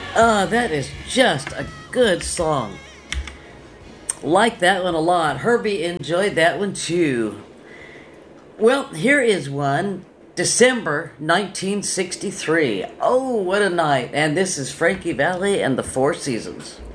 That is just a good song. Like that one a lot. Herbie enjoyed that one too. Well, here is one. December 1963. Oh, what a night. And this is Frankie Valli and the Four Seasons.